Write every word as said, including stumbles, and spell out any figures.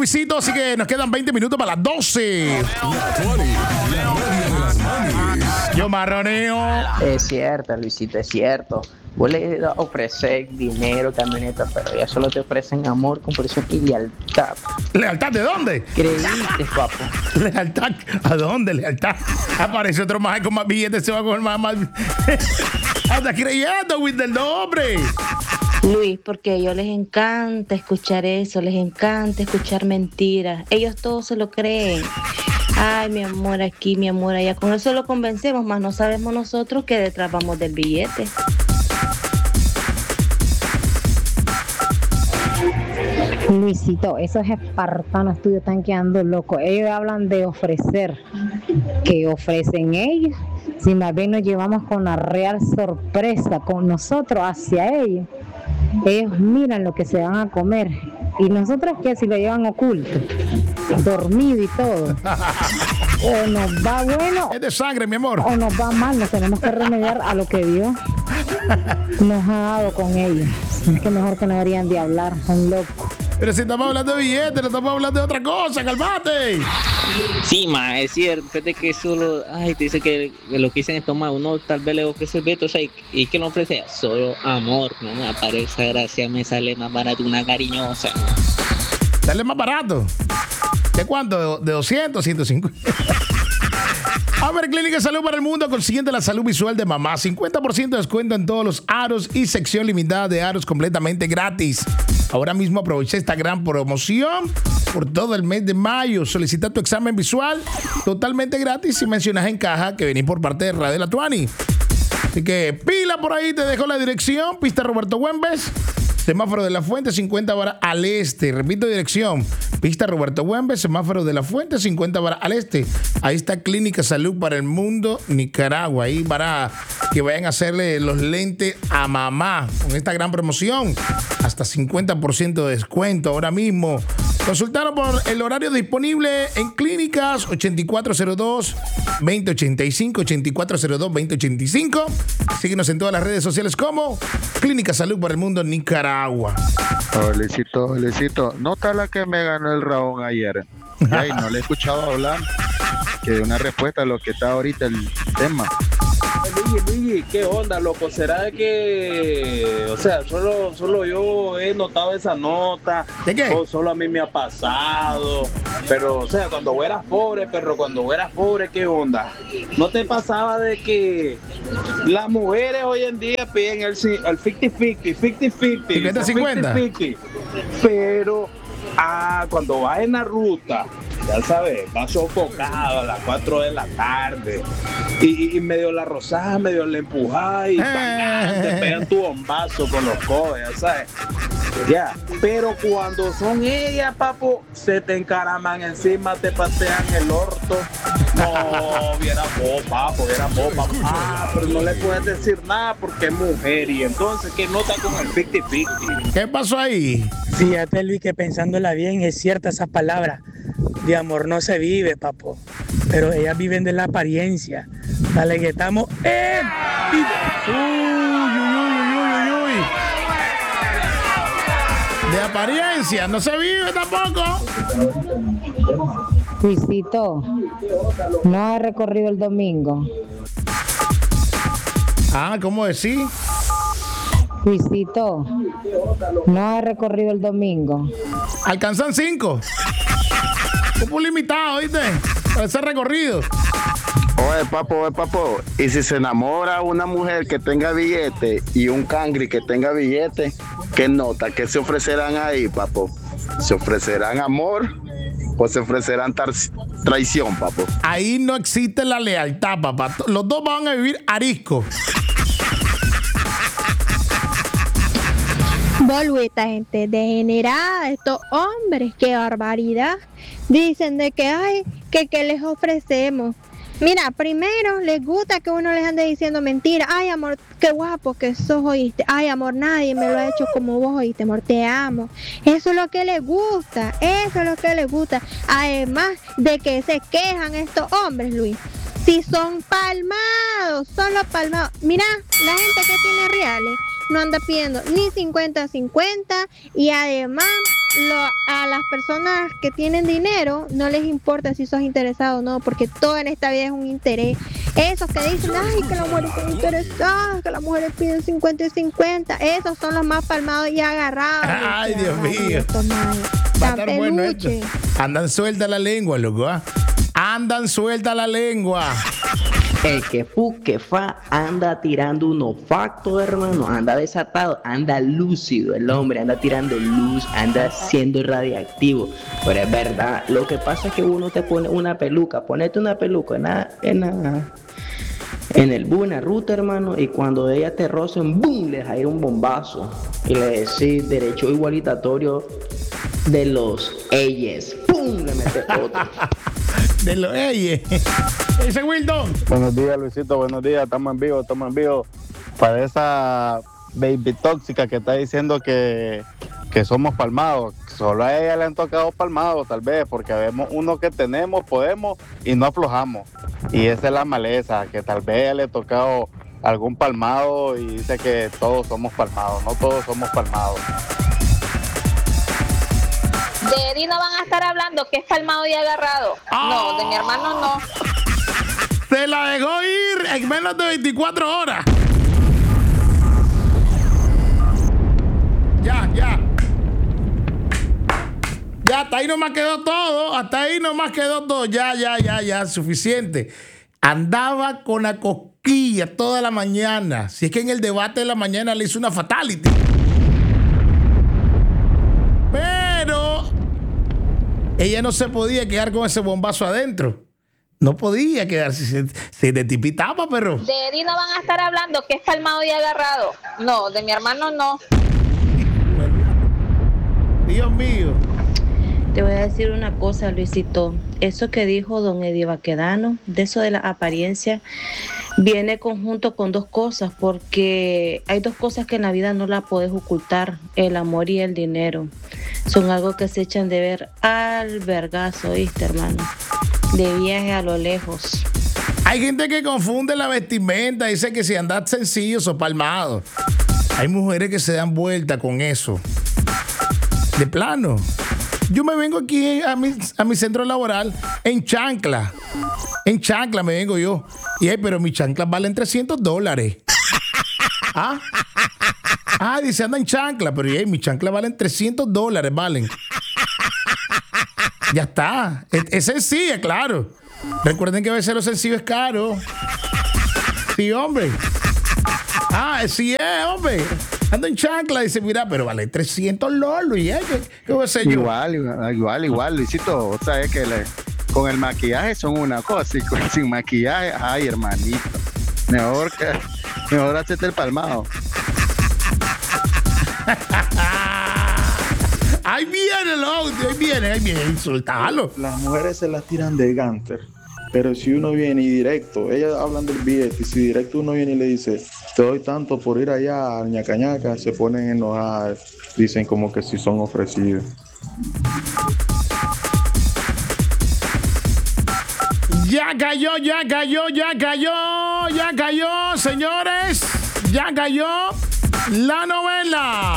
Luisito, así que nos quedan veinte minutos para las doce. Yo marroneo. Es cierto, Luisito, es cierto. Vos le ofreces dinero, camioneta, pero ya solo te ofrecen amor, comprensión y lealtad. ¿Lealtad de dónde? Creíste, papo. ¿Lealtad? ¿A dónde lealtad? Aparece otro más con más billetes, se va a coger más. más... Anda creyendo, Will del nombre. Luis, porque a ellos les encanta escuchar eso, les encanta escuchar mentiras. Ellos todos se lo creen. Ay, mi amor aquí, mi amor allá. Con eso lo convencemos, más no sabemos nosotros que detrás vamos del billete. Luisito, esos espartanos tuyos están quedando locos. Ellos hablan de ofrecer. ¿Qué ofrecen ellos? Si más bien nos llevamos con la real sorpresa, con nosotros hacia ellos. Ellos miran lo que se van a comer. Y nosotros que si lo llevan oculto, dormido y todo. O nos va bueno. Es de sangre, mi amor. O nos va mal, nos tenemos que remediar a lo que Dios nos ha dado con ellos. Es que mejor que no deberían de hablar, son locos. Pero si estamos hablando de billetes, no estamos hablando de otra cosa, calmate. Sí, ma, es cierto, fíjate que solo, ay, te dice que lo que dicen es tomar, uno tal vez le ofrece el veto, o sea, y, y que le ofrece solo amor, no me aparece gracia, me sale más barato una cariñosa. ¿Sale más barato? ¿De cuánto? ¿De doscientos, ciento cincuenta? A ver, Clínica Salud para el Mundo consigue la salud visual de mamá. cincuenta por ciento de descuento en todos los aros y sección limitada de aros completamente gratis. Ahora mismo aprovecha esta gran promoción por todo el mes de mayo. Solicita tu examen visual totalmente gratis y mencionas en caja que venís por parte de Radio La Tuani. Así que pila por ahí, te dejo la dirección. Pista Roberto Güembes, semáforo de la Fuente, cincuenta varas al este. Repito dirección. Pista Roberto Güembes, semáforo de la Fuente, cincuenta varas al este. Ahí está Clínica Salud para el Mundo, Nicaragua. Ahí para que vayan a hacerle los lentes a mamá con esta gran promoción. Hasta cincuenta por ciento de descuento ahora mismo. Consultaron por el horario disponible en clínicas ochenta y cuatro cero dos, veinte ochenta y cinco, ochenta y cuatro cero dos, veinte ochenta y cinco. Síguenos en todas las redes sociales como Clínica Salud para el Mundo, Nicaragua. Oh, Luisito, Luisito, ¿nota la que me ganó el Raúl ayer? Ay, no le he escuchado hablar que de una respuesta a lo que está ahorita el tema. Luigi, Luigi, ¿qué onda, loco? ¿Será de que, o sea, solo, solo yo he notado esa nota? ¿De qué? O solo a mí me ha pasado. Pero, o sea, cuando vos eras pobre, perro, cuando vos eras pobre, ¿qué onda? ¿No te pasaba de que las mujeres hoy en día piden el cincuenta cincuenta, cincuenta cincuenta? Pero, ah, cuando vas en la ruta, ya sabes, vas sofocado a las cuatro de la tarde y, y medio la rozás, medio la empujás y ¡pam! Te pegan tu bombazo con los codos, ya sabes. Ya, pero cuando son ellas, papo, se te encaraman encima, te patean el orto. No, viera vos, papo, viera vos, papá. Ah, pero no le puedes decir nada porque es mujer y entonces, ¿qué nota con el cincuenta cincuenta? ¿Qué pasó ahí? Fíjate, Luis, que pensándola bien, es cierta esa palabra. De amor no se vive, papo. Pero ellas viven de la apariencia. Dale que estamos en... Uy, uy, uy, uy, uy. De apariencia, no se vive tampoco. Luisito, no ha recorrido el domingo. Ah, ¿cómo decir? Luisito, no ha recorrido el domingo. Alcanzan cinco. Cupo limitado, ¿viste? Para ese recorrido. Oye, papo, oye, papo. Y si se enamora una mujer que tenga billete y un cangri que tenga billete, ¿qué nota? ¿Qué se ofrecerán ahí, papo? ¿Se ofrecerán amor o se ofrecerán tar- traición, papo? Ahí no existe la lealtad, papá. Los dos van a vivir arisco. Volví esta gente degenerada, estos hombres, qué barbaridad. Dicen de que, ay, que qué les ofrecemos. Mira, primero les gusta que uno les ande diciendo mentiras. Ay, amor, qué guapo que sos, oíste. Ay, amor, nadie me lo ha hecho como vos, oíste, amor, te amo. Eso es lo que les gusta, eso es lo que les gusta. Además de que se quejan estos hombres, Luis. Si son palmados, son los palmados. Mira, la gente que tiene reales no anda pidiendo ni cincuenta cincuenta y además lo- a las personas que tienen dinero no les importa si sos interesado o no, porque todo en esta vida es un interés. Esos que dicen, ay, que las mujeres son interesadas, que las mujeres piden cincuenta y cincuenta, esos son los más palmados y agarrados. Ay, Dios mío. Tan Va a estar bueno esto. peluche. Andan suelta la lengua, loco. ¿ah? Andan suelta la lengua. El que fu, que fa, anda tirando unos factos, hermano, anda desatado, anda lúcido el hombre, anda tirando luz, anda siendo radiactivo. Pero es verdad, lo que pasa es que uno te pone una peluca, ponete una peluca en la, en la, en el bus, en la ruta, hermano, y cuando ella te rocen, ¡boom!, le da un bombazo y le decís derecho igualitatorio de los ellos, ¡pum!, le mete otro. De los ellos. Dice Wilton. Buenos días, Luisito, buenos días, estamos en vivo, estamos en vivo. Para esa baby tóxica que está diciendo que, que somos palmados, solo a ella le han tocado palmados, tal vez, porque vemos uno que tenemos, podemos y no aflojamos. Y esa es la maleza, que tal vez a ella le ha tocado algún palmado y dice que todos somos palmados, no todos somos palmados. De Eddie no van a estar hablando que es palmado y agarrado. No, de mi hermano no. Se la dejó ir en menos de veinticuatro horas. Ya, ya. Ya, hasta ahí nomás quedó todo. Hasta ahí nomás quedó todo. Ya, ya, ya, ya. Suficiente. Andaba con la cosquilla toda la mañana. Si es que en el debate de la mañana le hizo una fatality. Pero ella no se podía quedar con ese bombazo adentro. No podía quedarse. Se, se detipitaba, perro. De Eddie no van a estar hablando que es palmado y agarrado. No, de mi hermano no. Dios mío. Te voy a decir una cosa, Luisito. Eso que dijo don Eddie Baquedano, de eso de la apariencia, viene conjunto con dos cosas, porque hay dos cosas que en la vida no la puedes ocultar, el amor y el dinero. Son algo que se echan de ver al vergazo, ¿viste, hermano? De viaje a lo lejos. Hay gente que confunde la vestimenta, dice que si andas sencillo, sos palmado. Hay mujeres que se dan vuelta con eso. De plano. Yo me vengo aquí a mi, a mi centro laboral en chancla. En chancla me vengo yo. Y hey, pero mis chanclas valen trescientos dólares. ¿Ah? Ah, dice anda en chancla, pero hey, mis chanclas valen trescientos dólares, valen. Ya está. Es, es sencilla, claro. Recuerden que a veces lo sencillo es caro. Sí, hombre. Ah, sí es, hombre. Ando en chancla, dice, mira, pero vale trescientos lolos. ¿Y eh? ¿Qué, qué voy a hacer yo? Igual, igual, igual, Luisito. O sea, es que le, con el maquillaje son una cosa y con, sin maquillaje, ay, hermanito. Mejor que, mejor hacerte el palmado. Ahí viene el audio, ahí viene, ahí viene, insultalo. Las mujeres se las tiran de gánster, pero si uno viene y directo, ellas hablan del billete, y si directo uno viene y le dice, te doy tanto por ir allá al ñacañaca, se ponen enojadas, dicen como que si son ofrecidos. Ya cayó, ya cayó, ya cayó, ya cayó, señores, ya cayó la novela.